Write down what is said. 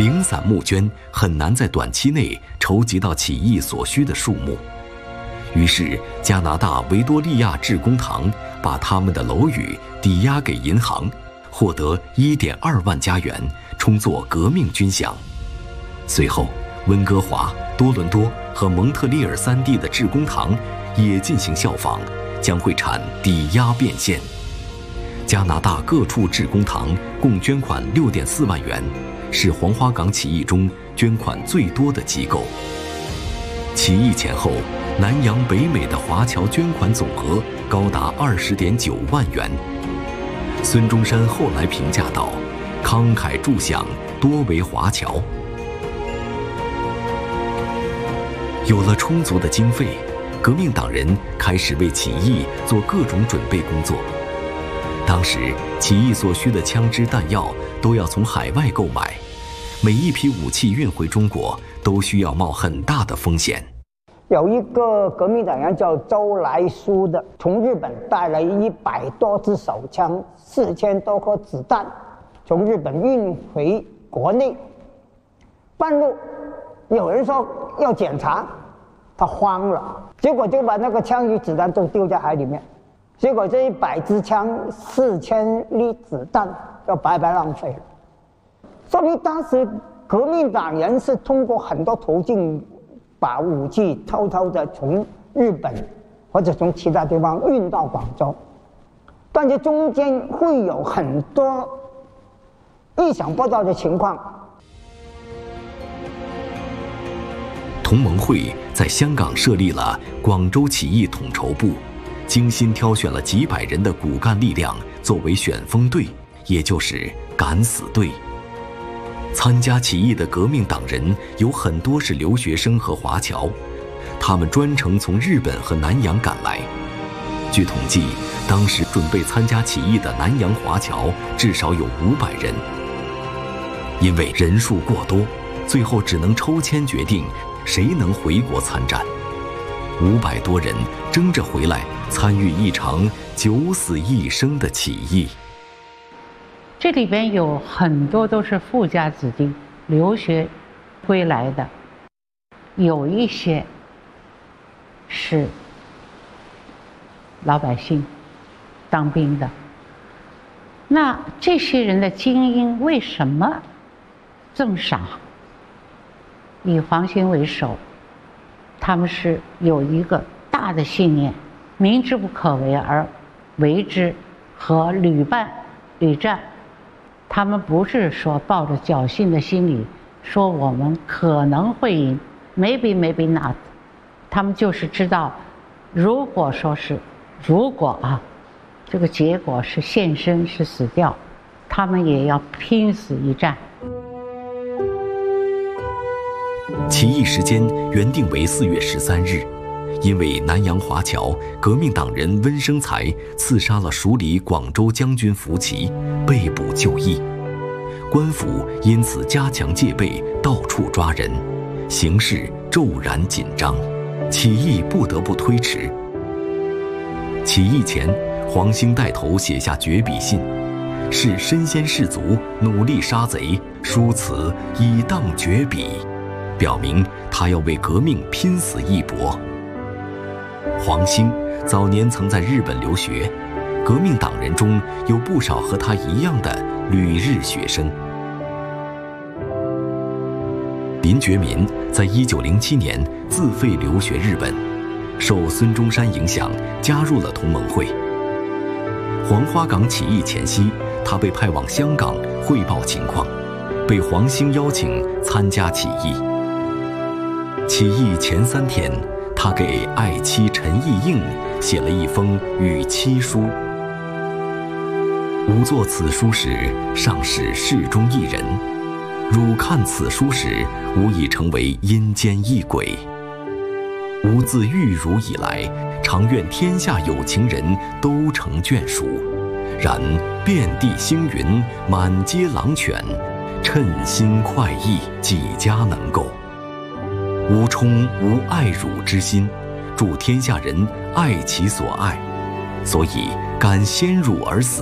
零散募捐很难在短期内筹集到起义所需的数目，于是加拿大维多利亚致公堂把他们的楼宇抵押给银行，获得1.2万加元，充作革命军饷。随后，温哥华、多伦多和蒙特利尔3地的致公堂也进行效仿，将会产抵押变现。加拿大各处致公堂共捐款6.4万元，是黄花岗起义中捐款最多的机构。起义前后，南洋北美的华侨捐款总额高达20.9万元。孙中山后来评价道：“慷慨助饷，多为华侨。”有了充足的经费，革命党人开始为起义做各种准备工作。当时，起义所需的枪支弹药都要从海外购买，每一批武器运回中国都需要冒很大的风险。 有一个革命党员叫周来书的，从日本带了100多支手枪、4000多颗子弹，从日本运回国内。半路有人说要检查，他慌了，结果就把那个枪与子弹都丢在海里面。结果这100支枪、4000粒子弹要白白浪费了。说明当时革命党人是通过很多途径把武器偷偷的从日本或者从其他地方运到广州，但是中间会有很多意想不到的情况。 同盟会在香港设立了广州起义统筹部，精心挑选了几百人的骨干力量作为选锋队，也就是敢死队。参加起义的革命党人有很多是留学生和华侨，他们专程从日本和南洋赶来。据统计，当时准备参加起义的南洋华侨至少有500人。因为人数过多，最后只能抽签决定谁能回国参战。500多人争着回来参与一场九死一生的起义。 这里边有很多都是富家子弟留学归来的，有一些是老百姓当兵的。那这些人的精英为什么这么傻？以黄兴为首，他们是有一个大的信念，明知不可为而为之，和屡败屡战。他们不是说抱着侥幸的心理说我们可能会赢 maybe not， 他们就是知道，如果这个结果是献身是死掉，他们也要拼死一战。 起义时间原定为4月13日，因为南洋华侨革命党人温生财刺杀了署理广州将军福奇，被捕就义。官府因此加强戒备，到处抓人，形势骤然紧张，起义不得不推迟。起义前，黄兴带头写下绝笔信，是身先士卒，努力杀贼，书辞以当绝笔，表明他要为革命拼死一搏。黄兴早年曾在日本留学，革命党人中有不少和他一样的旅日学生。林觉民在1907年自费留学日本，受孙中山影响，加入了同盟会。黄花岗起义前夕，他被派往香港汇报情况，被黄兴邀请参加起义。起义前3天，他给爱妻陈义应写了一封与妻书。吾作此书时，尚是世中一人，汝看此书时，吾已成为阴间一鬼。吾自遇汝以来，常愿天下有情人都成眷属，然遍地星云，满街狼犬，称心快意，几家能够？吾充无爱汝之心，祝天下人爱其所爱，所以敢先辱而死，